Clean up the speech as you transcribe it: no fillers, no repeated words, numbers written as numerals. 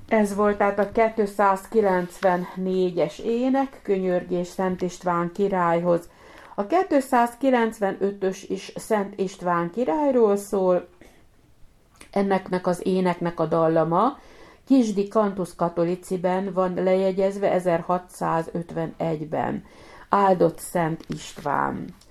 Ez volt tehát a 294-es ének, Könyörgés Szent István királyhoz. A 295-ös is Szent István királyról szól, ennek az éneknek a dallama Kisdi Cantus Catholiciben van lejegyezve 1651-ben. Áldott Szent István.